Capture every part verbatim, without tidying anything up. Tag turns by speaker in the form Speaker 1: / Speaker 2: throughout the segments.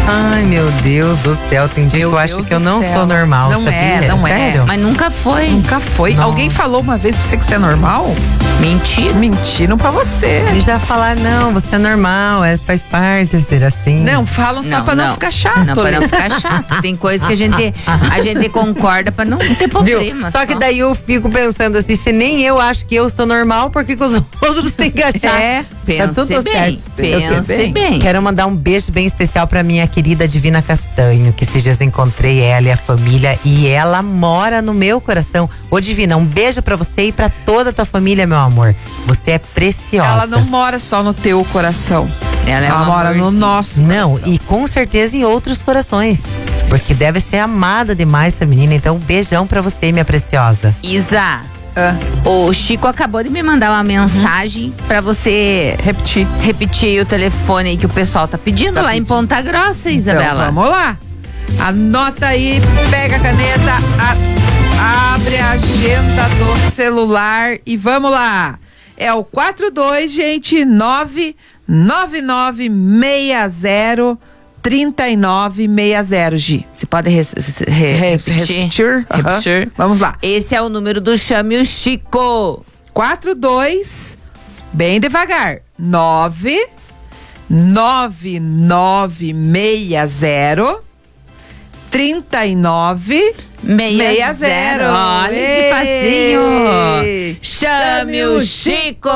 Speaker 1: Ai, meu Deus do céu, tem dia que eu acho que eu não sou normal,
Speaker 2: Não
Speaker 1: sabia?
Speaker 2: é, não
Speaker 1: Sério?
Speaker 2: é.
Speaker 3: Mas nunca foi.
Speaker 2: Nunca foi.
Speaker 1: Não.
Speaker 2: Alguém falou uma vez pra você que você é normal?
Speaker 3: Mentira.
Speaker 2: Mentiram pra você.
Speaker 1: Eles já falaram, não, você é normal, é, faz parte ser assim.
Speaker 2: Não, falam só pra não, ficar chato.
Speaker 3: Não, pra
Speaker 2: né?
Speaker 3: não ficar chato. Tem coisa que a gente, a gente concorda pra não ter problema.
Speaker 1: Viu? Só que daí eu fico pensando assim, se nem eu acho que eu sou normal, por que que os outros têm que achar?
Speaker 2: É,
Speaker 3: pense
Speaker 1: tá tudo
Speaker 3: bem,
Speaker 1: certo.
Speaker 3: pense
Speaker 2: bem.
Speaker 3: bem.
Speaker 1: Quero mandar um beijo bem especial pra minha querida Divina Castanho, que esses dias encontrei ela e a família, e ela mora no meu coração. Ô Divina, um beijo pra você e pra toda a tua família, meu amor. Você é preciosa.
Speaker 2: Ela não mora só no teu coração.
Speaker 3: Ela é
Speaker 2: Ela
Speaker 3: um
Speaker 2: mora no
Speaker 3: amorzinho.
Speaker 2: nosso
Speaker 1: Não,
Speaker 2: coração.
Speaker 1: e com certeza em outros corações. Porque deve ser amada demais essa menina. Então, um beijão pra você, minha preciosa.
Speaker 3: Isa,
Speaker 2: Ah,
Speaker 3: o Chico acabou de me mandar uma mensagem pra você
Speaker 2: repetir.
Speaker 3: repetir aí o telefone aí que o pessoal tá pedindo
Speaker 2: Tá
Speaker 3: lá em
Speaker 2: pedindo.
Speaker 3: Ponta Grossa, Isabela.
Speaker 2: Então, vamos lá. Anota aí, pega a caneta, a- abre a agenda do celular e vamos lá. É o quatro dois, gente, nove nove nove seis zero três nove seis zero, Gi.
Speaker 3: Você pode res- re-
Speaker 2: Re-
Speaker 3: repetir?
Speaker 2: repetir? Aham.
Speaker 3: Repetir.
Speaker 2: Vamos lá.
Speaker 3: Esse é o número do Chame o Chico.
Speaker 2: quatro dois, bem devagar. nove nove nove seis zero três nove
Speaker 3: seis zero. Olha que facinho.
Speaker 2: Ei!
Speaker 3: Chame o Chico.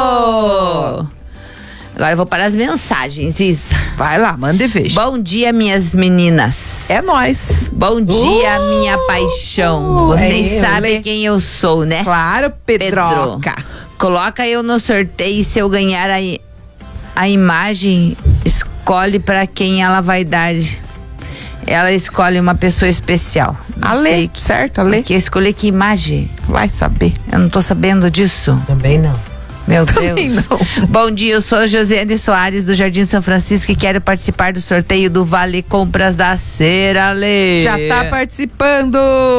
Speaker 3: Agora eu vou para as mensagens, Isa.
Speaker 2: Vai lá, manda e veja.
Speaker 3: Bom dia, minhas meninas.
Speaker 2: É nóis.
Speaker 3: Bom dia,
Speaker 2: Uh!
Speaker 3: minha paixão. Vocês
Speaker 2: É,
Speaker 3: sabem
Speaker 2: Lê.
Speaker 3: quem eu sou, né?
Speaker 2: Claro, Pedroca.
Speaker 3: Coloca eu no sorteio e se eu ganhar a, i- a imagem, escolhe pra quem ela vai dar. Ela escolhe uma pessoa especial. Não
Speaker 2: A
Speaker 3: sei
Speaker 2: Lê,
Speaker 3: que,
Speaker 2: certo, a Lê?
Speaker 3: que escolher que imagem.
Speaker 2: Vai saber.
Speaker 3: Eu não tô sabendo disso.
Speaker 1: Também não.
Speaker 3: Meu
Speaker 2: Também
Speaker 3: Deus.
Speaker 2: não.
Speaker 3: Bom dia, eu sou a Josiane Soares do Jardim São Francisco e quero participar do sorteio do Vale Compras da Cera Lê.
Speaker 2: Já tá participando.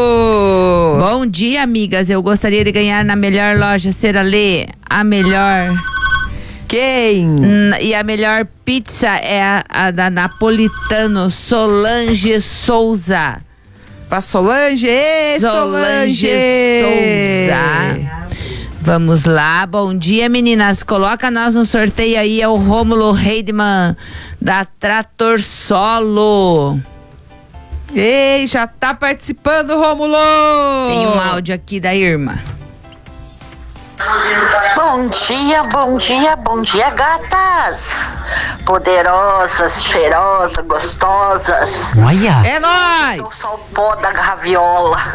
Speaker 3: Bom dia, amigas. Eu gostaria de ganhar na melhor loja Cera Lê. A melhor.
Speaker 2: Quem?
Speaker 3: N- E a melhor pizza é a, a da Napolitano Solange Souza.
Speaker 2: Pra Solange. Ê,
Speaker 3: Solange
Speaker 2: Solange.
Speaker 3: Souza. Vamos lá, bom dia, meninas. Coloca nós no sorteio aí, é o Rômulo Heidman da Trator Solo.
Speaker 2: Ei, já tá participando, Rômulo.
Speaker 3: Tem um áudio aqui da Irma.
Speaker 4: Bom dia, bom dia, bom dia, gatas! Poderosas, cheirosas, gostosas.
Speaker 1: Olha.
Speaker 2: É nóis.
Speaker 4: Eu sou o pó da graviola.